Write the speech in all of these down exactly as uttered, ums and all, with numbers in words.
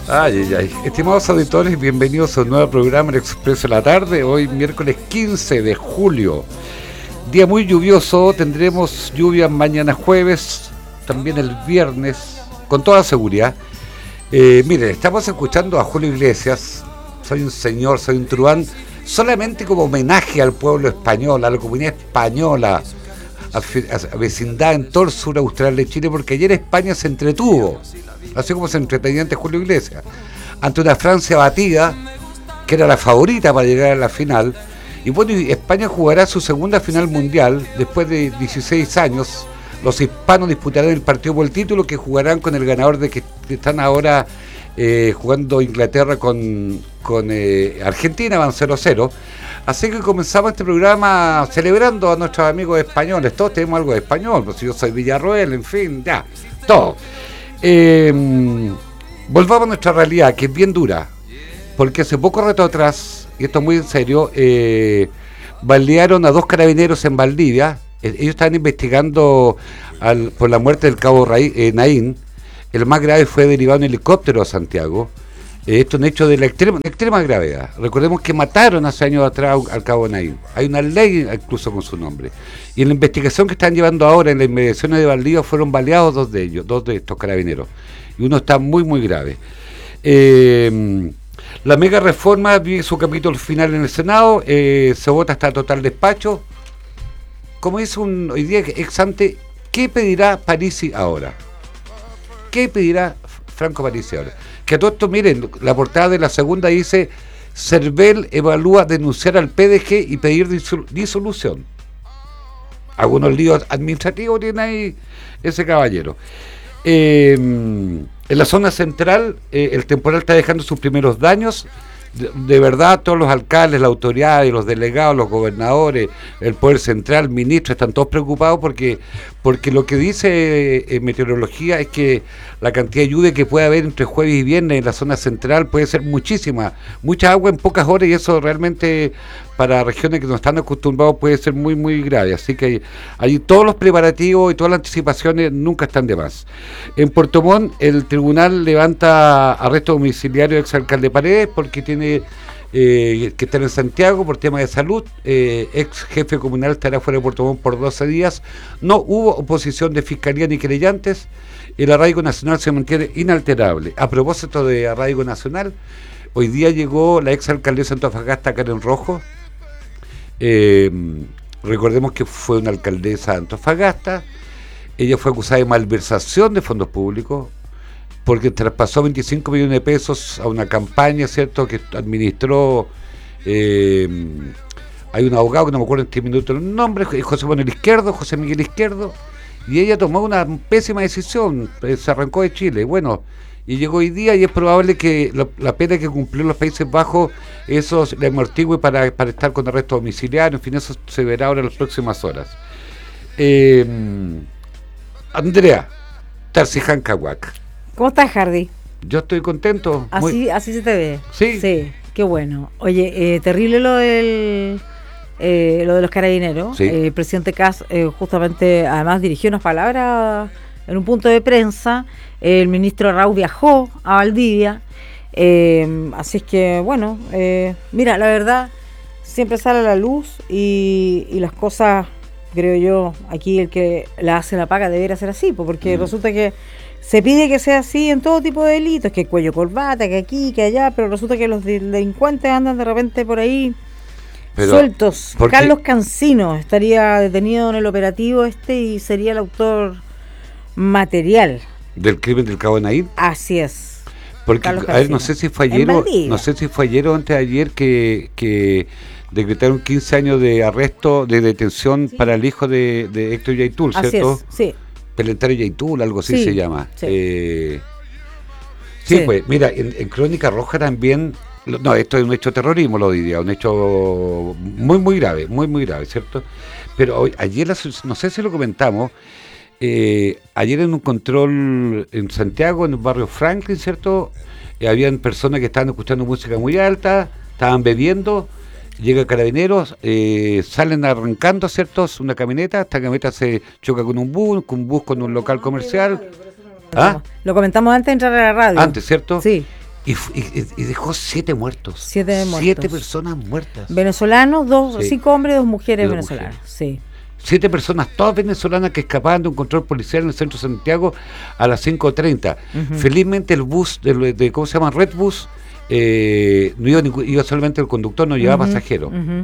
Ay, ay, ay. Estimados auditores, bienvenidos a un nuevo programa El Expreso de la Tarde. Hoy miércoles quince de julio. Día muy lluvioso, tendremos lluvia mañana jueves, también el viernes, con toda seguridad. Eh, miren, estamos escuchando a Julio Iglesias. Soy un señor, soy un truán, solamente como homenaje al pueblo español, a la comunidad española, a, a vecindad en todo el sur austral de Chile, porque ayer España se entretuvo, así como se entretenía ante Julio Iglesias, ante una Francia batida, que era la favorita para llegar a la final. Y bueno, España jugará su segunda final mundial después de dieciséis años. Los hispanos disputarán el partido por el título, que jugarán con el ganador de que están ahora eh, jugando Inglaterra con, con eh, Argentina, van cero cero. Así que comenzamos este programa celebrando a nuestros amigos españoles. Todos tenemos algo de español, pues yo soy Villarroel, en fin, ya, todo. Eh, volvamos a nuestra realidad, que es bien dura, porque hace poco rato atrás, y esto es muy en serio, eh, balearon a dos carabineros en Valdivia. Ellos estaban investigando al, por la muerte del cabo Raí, eh, Naín. El más grave fue derivado en helicóptero a Santiago. Eh, esto es un hecho de la extrema, de extrema gravedad. Recordemos que mataron hace años atrás al cabo Naín. Hay una ley incluso con su nombre. Y en la investigación que están llevando ahora en las inmediaciones de Valdivia fueron baleados dos de ellos, dos de estos carabineros. Y uno está muy, muy grave. Eh, la mega reforma vive su capítulo final en el Senado. Eh, se vota hasta total despacho. Como dice un hoy día ex ante, ¿qué pedirá Parisi ahora? ¿Qué pedirá Franco Parisi ahora? Que a todo esto, miren, la portada de la segunda dice: Cervel evalúa denunciar al P D G y pedir disol- disolución. Algunos líos administrativos tiene ahí ese caballero. Eh, en la zona central, eh, el temporal está dejando sus primeros daños. De, de verdad, todos los alcaldes, las autoridades, los delegados, los gobernadores, el poder central, ministros, están todos preocupados porque porque lo que dice eh, meteorología es que la cantidad de lluvia que puede haber entre jueves y viernes en la zona central puede ser muchísima, mucha agua en pocas horas, y eso realmente para regiones que no están acostumbrados puede ser muy muy grave. Así que ahí todos los preparativos y todas las anticipaciones nunca están de más. En Puerto Montt el tribunal levanta arresto domiciliario del exalcalde Paredes porque tiene eh, que estar en Santiago por temas de salud. Eh, ex jefe comunal estará fuera de Puerto Montt por doce días. No hubo oposición de fiscalía ni querellantes. El arraigo nacional se mantiene inalterable. A propósito de arraigo nacional, hoy día llegó la ex alcaldesa de Antofagasta, Karen Rojo. Eh, recordemos que fue una alcaldesa de Antofagasta. Ella fue acusada de malversación de fondos públicos porque traspasó veinticinco millones de pesos a una campaña, ¿cierto?, que administró. Eh, hay un abogado que no me acuerdo en este minuto el nombre, José Manuel Izquierdo, José Miguel Izquierdo, y ella tomó una pésima decisión, se arrancó de Chile. Bueno, y llegó hoy día y es probable que lo, la pena que cumplió en los Países Bajos, eso le amortigüe para, para estar con arresto domiciliario. En fin, eso se verá ahora en las próximas horas. Eh, Andrea Tarciján Cahuac. ¿Cómo estás, Hardy? Yo estoy contento. Así, muy... así se te ve. Sí. Sí, qué bueno. Oye, eh, terrible lo del eh, lo de los carabineros. Sí. Eh, el presidente Kast eh, justamente, además, dirigió unas palabras en un punto de prensa. El ministro Raúl viajó a Valdivia. Eh, así es que, bueno, eh, mira, la verdad, siempre sale a la luz y, y las cosas, creo yo, aquí el que la hace la paga debería ser así, porque mm. resulta que se pide que sea así en todo tipo de delitos, que cuello corbata, que aquí, que allá, pero resulta que los delincuentes andan de repente por ahí pero, sueltos. Carlos Cancino estaría detenido en el operativo este y sería el autor material del crimen del cabo Naín. Así es. Porque, a ver, no sé si fue ayer o, no sé si fue ayer o antes de ayer que, que decretaron quince años de arresto, de detención, sí, para el hijo de, de Héctor Yaitul, ¿cierto? Así es, sí. Pelentario Yaitul, algo así, sí, se llama. Sí, eh, sí, sí, pues, mira, en, en Crónica Roja también, no, esto es un hecho de terrorismo, lo diría, un hecho muy, muy grave, muy, muy grave, ¿cierto? Pero hoy, ayer, no sé si lo comentamos, eh, ayer en un control en Santiago, en el barrio Franklin, ¿cierto? Eh, habían personas que estaban escuchando música muy alta, estaban bebiendo. Llega Carabineros, eh, salen arrancando, ¿cierto? Una camioneta, esta camioneta se choca con un bus, con un bus con un local comercial. ¿Ah? Lo comentamos antes de entrar a la radio. Antes, ¿cierto? Sí. Y, y, y dejó siete muertos. Siete muertos. Siete personas muertas. Venezolanos, dos, Sí. cinco hombres y dos mujeres Y dos venezolanas. Sí. Siete personas, todas venezolanas, que escapaban de un control policial en el centro de Santiago a las cinco treinta. Uh-huh. Felizmente el bus, de, de ¿cómo se llama? Red Bus, eh, no iba, ningún, iba solamente el conductor, no llevaba uh-huh. pasajeros. Uh-huh.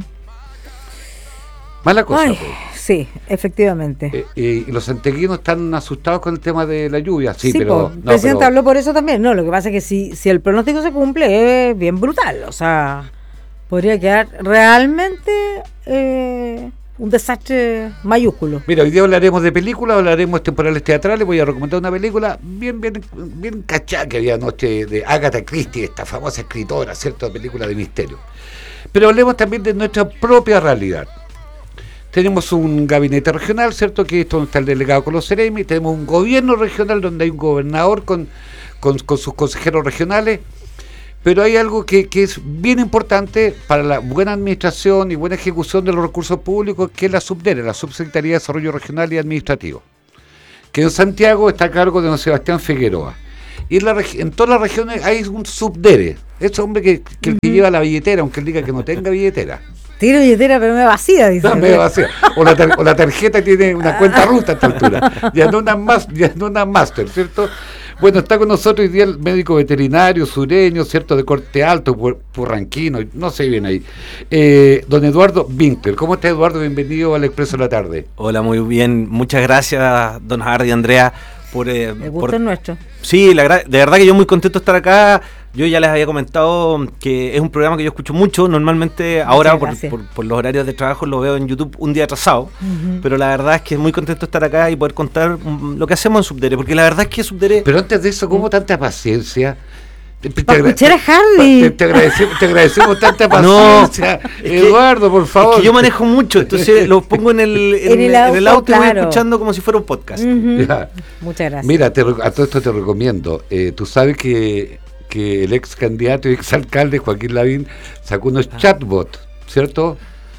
Mala cosa. Ay, pues. Sí, efectivamente. Eh, eh, y los santiaguinos están asustados con el tema de la lluvia. Sí, sí, pero... el no, presidente pero, habló por eso también. No, lo que pasa es que si, si el pronóstico se cumple es bien brutal. O sea, podría quedar realmente eh, un desastre mayúsculo. Mira, hoy día hablaremos de películas, hablaremos de temporales teatrales. Voy a recomendar una película bien, bien, bien cachada que había anoche de Agatha Christie, esta famosa escritora, ¿cierto? Película de misterio. Pero hablemos también de nuestra propia realidad. Tenemos un gabinete regional, ¿cierto? Que es donde está el delegado con los Ceremi. Tenemos un gobierno regional donde hay un gobernador con, con, con sus consejeros regionales. Pero hay algo que, que es bien importante para la buena administración y buena ejecución de los recursos públicos, que es la SUBDERE, la Subsecretaría de Desarrollo Regional y Administrativo, que en Santiago está a cargo de don Sebastián Figueroa. Y en, la regi- en todas las regiones hay un SUBDERE, ese hombre que, que, uh-huh. que lleva la billetera, aunque él diga que no tenga billetera. Tiene billetera, pero me vacía, dice. No, me vacía. O la, tar- o la tarjeta tiene una cuenta ruta a esta altura. Ya no una, más, ya no una máster, ¿cierto? Bueno, está con nosotros hoy día el médico veterinario sureño, ¿cierto? De corte alto, purranquino, no sé bien ahí. Eh, don Eduardo Winkler. ¿Cómo está, Eduardo? Bienvenido al Expreso de la Tarde. Hola, muy bien. Muchas gracias, don Hardy, Andrea. Por, eh, el gusto por... es nuestro. Sí, la gra- de verdad que yo muy contento de estar acá. Yo ya les había comentado que es un programa que yo escucho mucho. Normalmente ahora por, por, por los horarios de trabajo lo veo en YouTube un día atrasado. Uh-huh. Pero la verdad es que es muy contento de estar acá y poder contar um, lo que hacemos en Subdere. Porque la verdad es que Subdere... Pero antes de eso, ¿cómo tanta paciencia? Te, te, Para escuchar a Hardy. Te, te, agradecemos, te agradecemos tanta paciencia. No, Eduardo, por favor. Es que yo manejo mucho, entonces lo pongo en el, en, en el auto, en el auto claro. y voy escuchando como si fuera un podcast. Uh-huh. Muchas gracias. Mira, te, a todo esto te recomiendo. Eh, tú sabes que, que el ex candidato y ex alcalde Joaquín Lavín sacó unos ah. chatbots, ¿cierto?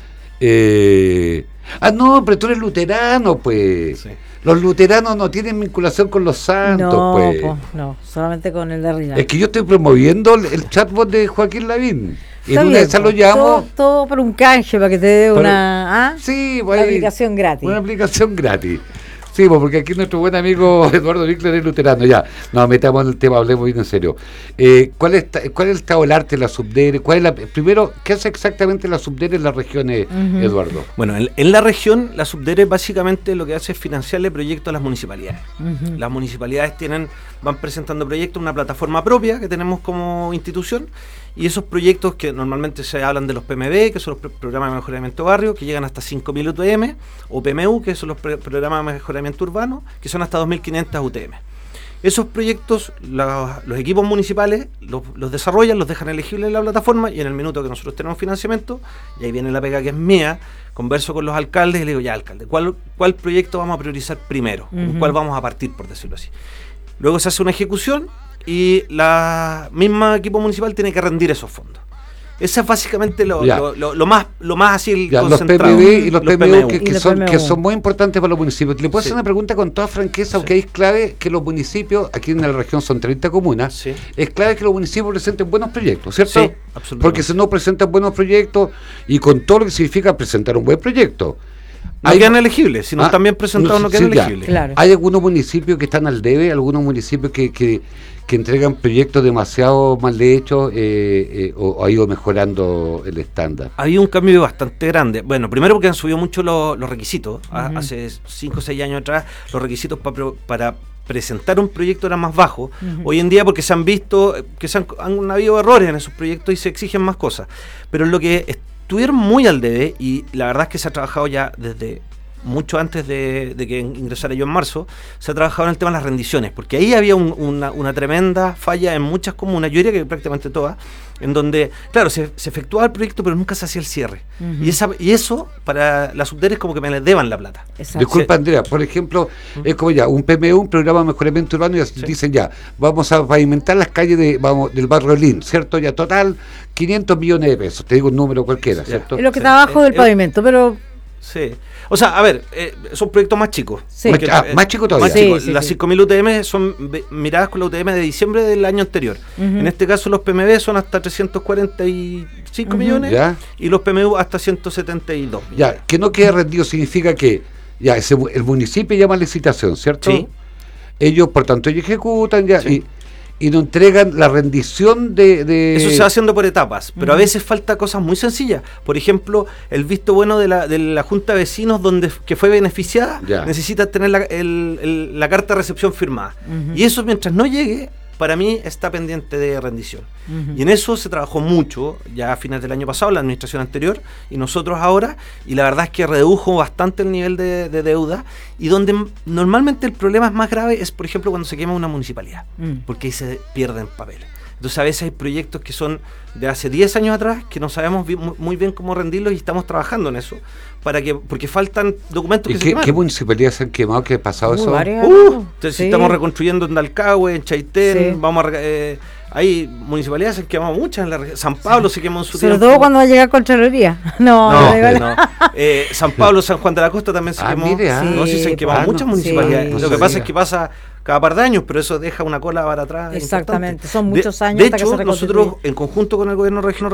Eh, ah, no, pero tú eres luterano, pues. Sí. Los luteranos no tienen vinculación con los santos, no, pues. po, no, solamente con el de arriba. Es que yo estoy promoviendo el, el chatbot de Joaquín Lavín. Y Está en una de esas lo llamo. Todo, todo por un canje, para que te dé una, ¿ah? sí, una aplicación gratis. Una aplicación gratis. Sí, porque aquí nuestro buen amigo Eduardo Winkler es luterano. Ya, nos metamos en el tema, hablemos bien en serio. Eh, ¿cuál, es, ¿Cuál es el estado del arte de la Subdere? ¿Cuál es la, primero, ¿qué hace exactamente la Subdere en las regiones, uh-huh. Eduardo? Bueno, en, en la región, la Subdere básicamente lo que hace es financiarle proyectos a las municipalidades. Uh-huh. Las municipalidades tienen, van presentando proyectos, una plataforma propia que tenemos como institución, y esos proyectos que normalmente se hablan de los P M B, que son los programas de mejoramiento barrio, que llegan hasta cinco mil U T M, o P M U, que son los programas de mejoramiento urbano, que son hasta dos mil quinientos U T M. Esos proyectos, la, los equipos municipales los, los desarrollan, los dejan elegibles en la plataforma, y en el minuto que nosotros tenemos financiamiento, y ahí viene la pega que es mía, converso con los alcaldes y le digo, ya alcalde, ¿cuál, cuál proyecto vamos a priorizar primero? Uh-huh. ¿Cuál vamos a partir, por decirlo así? Luego se hace una ejecución y la misma equipo municipal tiene que rendir esos fondos. Ese es básicamente lo, lo, lo, lo más lo más así el ya, concentrado. Los P M B y los, los P M U, que, que, los son, P M U. que son muy importantes para los municipios. Le puedo sí. hacer una pregunta con toda franqueza, aunque sí. es clave que los municipios, aquí en la región son treinta comunas, sí. es clave que los municipios presenten buenos proyectos, ¿cierto? Sí, absolutamente. Porque si no presentan buenos proyectos, y con todo lo que significa presentar un buen proyecto, no quedan elegibles, si no ah, están bien presentados no, no quedan sí, elegibles. Claro. ¿Hay algunos municipios que están al debe? ¿Algunos municipios que, que, que entregan proyectos demasiado mal hechos eh, eh, o, o ha ido mejorando el estándar? Ha habido un cambio bastante grande. Bueno, primero porque han subido mucho los, los requisitos. Uh-huh. Hace cinco o seis años atrás los requisitos pa, para presentar un proyecto eran más bajos. Uh-huh. Hoy en día porque se han visto que se han, han habido errores en esos proyectos y se exigen más cosas. Pero lo que estuvieron muy al debe, y la verdad es que se ha trabajado ya desde mucho antes de, de que ingresara yo en marzo, se ha trabajado en el tema de las rendiciones, porque ahí había un, una, una tremenda falla en muchas comunas, yo diría que prácticamente todas, en donde, claro, se, se efectuaba el proyecto, pero nunca se hacía el cierre. Uh-huh. Y esa y eso, para las Subdere es como que me les deban la plata. Exacto. Disculpa, Andrea, por ejemplo, uh-huh. es como ya, un P M U, un programa de mejoramiento urbano, y sí. dicen ya, vamos a pavimentar las calles de, vamos, del barrio Lin, ¿cierto? Ya total, quinientos millones de pesos, te digo un número cualquiera, ¿cierto? Es lo que está abajo del eh, pavimento, pero... Sí. O sea, a ver, eh, son proyectos más chicos. Sí. Más, ah, eh, más chico todavía. Más Sí, chicos. sí, Las sí. cinco mil U T M son ve- miradas con la U T M de diciembre del año anterior. Ujú. En este caso los P M B son hasta trescientos cuarenta y cinco Ujú. millones Ya. y los P M U hasta ciento setenta y dos millones. Ya, que no quede rendido significa que ya ese, el municipio llama a licitación, ¿cierto? Sí. Ellos, por tanto, ellos ejecutan ya Sí. y, y nos entregan la rendición de... de- Eso se va haciendo por etapas, pero a Ujú. veces falta cosas muy sencillas. Por ejemplo, el visto bueno de la, de la Junta de Vecinos donde que fue beneficiada, Ya. necesita tener la, el- el- la carta de recepción firmada. Ujú. Y eso mientras no llegue, para mí está pendiente de rendición. Ujú. Y en eso se trabajó mucho, ya a fines del año pasado, la administración anterior, y nosotros ahora, y la verdad es que redujo bastante el nivel de, de deuda, y donde m- normalmente el problema es más grave es, por ejemplo, cuando se quema una municipalidad, Mm. porque ahí se pierden papeles. Entonces a veces hay proyectos que son de hace diez años atrás que no sabemos bi- mu- muy bien cómo rendirlos y estamos trabajando en eso, para que porque faltan documentos ¿Y que se qué, quemaron. qué municipalidades se han quemado? ¿Qué ha pasado Uh, eso? varias. Uh, Claro, entonces, sí. si estamos reconstruyendo en Dalcahue, en Chaitén, Sí. vamos a... rega- Eh, hay municipalidades que han quemado muchas, en la región. San Pablo se quemó en su Sobre tiempo. todo cuando va a llegar Contraloría. No, No, no, igual- no. Eh, San Pablo, San Juan de la Costa también se Ah, quemó. mire, ah. No, sí se han Sí, quemado ah, muchas no, municipalidades. sí, Lo que no pasa sabía. es que pasa cada par de años, pero eso deja una cola para atrás. Exactamente, importante. son De- muchos años De hasta que hecho, se nosotros, reconstituye. en conjunto con el gobierno regional